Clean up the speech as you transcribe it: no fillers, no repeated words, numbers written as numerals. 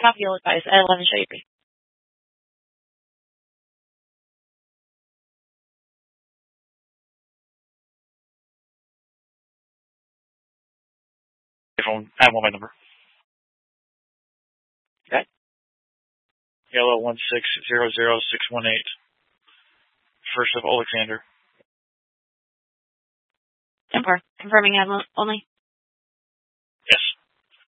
Copy, you'll advise at 11 show you free. I have my number. Okay. Yellow 1600618. First of Alexander. Confirming only.